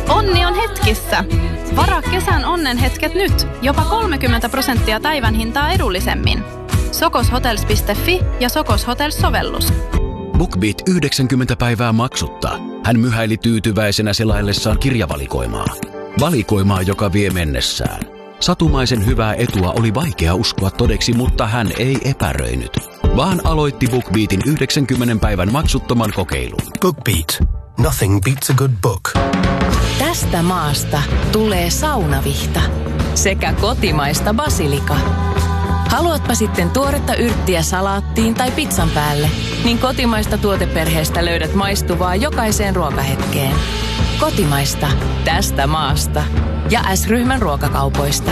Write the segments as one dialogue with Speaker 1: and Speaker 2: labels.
Speaker 1: Onni on hetkissä. Varaa kesän onnenhetket nyt. Jopa 30% päivän hintaa edullisemmin. Sokoshotels.fi ja Sokos Hotels-sovellus.
Speaker 2: BookBeat 90 päivää maksutta. Hän myhäili tyytyväisenä selaillessaan kirjavalikoimaa. Valikoimaa, joka vie mennessään. Satumaisen hyvää etua oli vaikea uskoa todeksi, mutta hän ei epäröinyt, vaan aloitti BookBeatin 90 päivän maksuttoman kokeilun.
Speaker 3: BookBeat. Nothing beats a good book.
Speaker 4: Tästä maasta tulee saunavihta sekä kotimaista basilika. Haluatpa sitten tuoretta yrttiä salaattiin tai pizzan päälle, niin kotimaista tuoteperheestä löydät maistuvaa jokaiseen ruokahetkeen. Kotimaista tästä maasta ja S-ryhmän ruokakaupoista.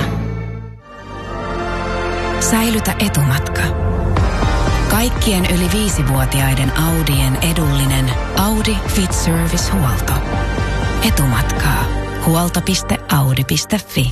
Speaker 5: Säilytä etumatka. Kaikkien yli 5-vuotiaiden Audien edullinen Audi Fit Service-huolto. Etumatkaa. Huolto.audi.fi.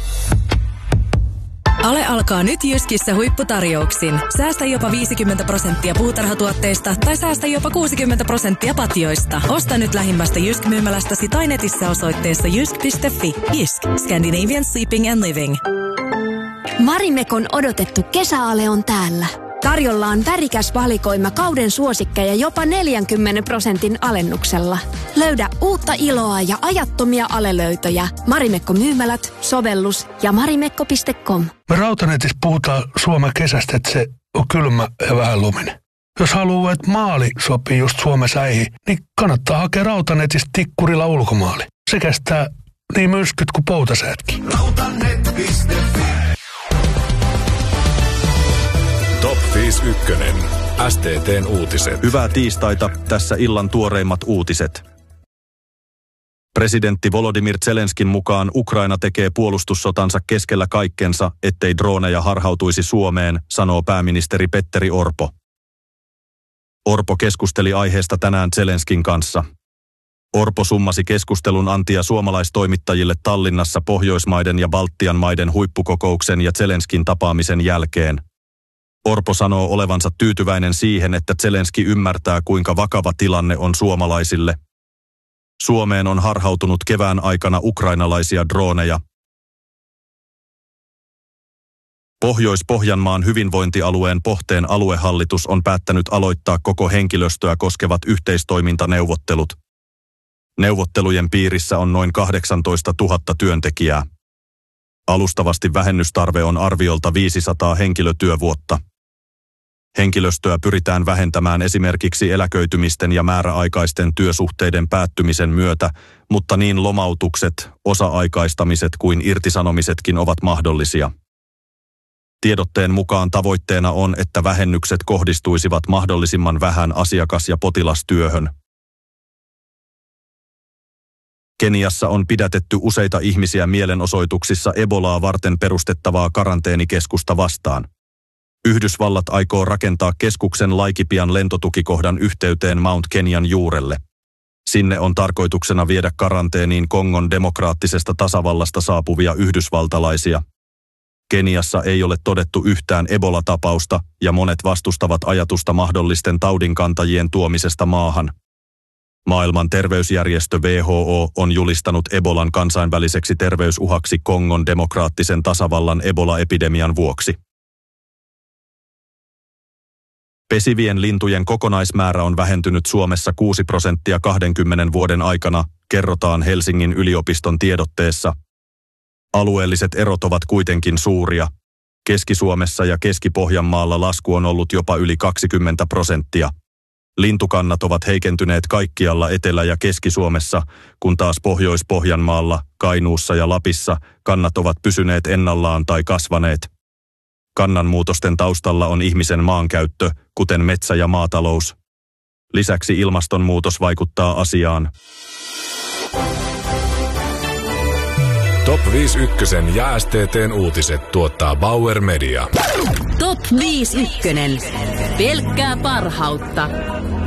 Speaker 6: Ale alkaa nyt Jyskissä huipputarjouksin. Säästä jopa 50% puutarhatuotteista tai säästä jopa 60% patjoista. Osta nyt lähimmästä Jysk-myymälästäsi tai netissä osoitteessa jysk.fi. Jysk. Scandinavian Sleeping and Living.
Speaker 7: Marimekon odotettu kesäale on täällä. Tarjolla on värikäs valikoima kauden suosikkeja jopa 40% alennuksella. Löydä uutta iloa ja ajattomia alelöytöjä. Marimekko-myymälät, sovellus ja marimekko.com.
Speaker 8: Me Rautanetissä puhutaan Suomen kesästä, että se on kylmä ja vähän luminen. Jos haluaa, että maali sopii just Suomen säihin, niin kannattaa hakea Rautanetista tikkurilla ulkomaali. Se kestää niin myrskyt kuin poutasäätkin.
Speaker 9: Rautanet.fi. Top 51. STT:n uutiset.
Speaker 10: Hyvää tiistaita, tässä illan tuoreimmat uutiset. Presidentti Volodymyr Zelenskin mukaan Ukraina tekee puolustussotansa keskellä kaikkensa, ettei droneja harhautuisi Suomeen, sanoo pääministeri Petteri Orpo. Orpo keskusteli aiheesta tänään Zelenskin kanssa. Orpo summasi keskustelun antia suomalaistoimittajille Tallinnassa Pohjoismaiden ja Baltian maiden huippukokouksen ja Zelenskin tapaamisen jälkeen. Orpo sanoo olevansa tyytyväinen siihen, että Zelenski ymmärtää, kuinka vakava tilanne on suomalaisille. Suomeen on harhautunut kevään aikana ukrainalaisia droneja. Pohjois-Pohjanmaan hyvinvointialueen Pohteen aluehallitus on päättänyt aloittaa koko henkilöstöä koskevat yhteistoimintaneuvottelut. Neuvottelujen piirissä on noin 18 000 työntekijää. Alustavasti vähennystarve on arviolta 500 henkilötyövuotta. Henkilöstöä pyritään vähentämään esimerkiksi eläköitymisten ja määräaikaisten työsuhteiden päättymisen myötä, mutta niin lomautukset, osa-aikaistamiset kuin irtisanomisetkin ovat mahdollisia. Tiedotteen mukaan tavoitteena on, että vähennykset kohdistuisivat mahdollisimman vähän asiakas- ja potilastyöhön. Keniassa on pidätetty useita ihmisiä mielenosoituksissa Ebolaa varten perustettavaa karanteenikeskusta vastaan. Yhdysvallat aikoo rakentaa keskuksen Laikipian lentotukikohdan yhteyteen Mount Kenyan juurelle. Sinne on tarkoituksena viedä karanteeniin Kongon demokraattisesta tasavallasta saapuvia yhdysvaltalaisia. Keniassa ei ole todettu yhtään Ebola-tapausta ja monet vastustavat ajatusta mahdollisten taudinkantajien tuomisesta maahan. Maailman terveysjärjestö WHO on julistanut Ebolan kansainväliseksi terveysuhaksi Kongon demokraattisen tasavallan Ebola-epidemian vuoksi. Pesivien lintujen kokonaismäärä on vähentynyt Suomessa 6% 20 vuoden aikana, kerrotaan Helsingin yliopiston tiedotteessa. Alueelliset erot ovat kuitenkin suuria. Keski-Suomessa ja Keski-Pohjanmaalla lasku on ollut jopa yli 20%. Lintukannat ovat heikentyneet kaikkialla Etelä- ja Keski-Suomessa, kun taas Pohjois-Pohjanmaalla, Kainuussa ja Lapissa kannat ovat pysyneet ennallaan tai kasvaneet. Kannanmuutosten taustalla on ihmisen maankäyttö, kuten metsä- ja maatalous. Lisäksi ilmastonmuutos vaikuttaa asiaan.
Speaker 9: Top 51 ja STT:n uutiset tuottaa Bauer Media.
Speaker 4: Top 51. Pelkkää parhautta.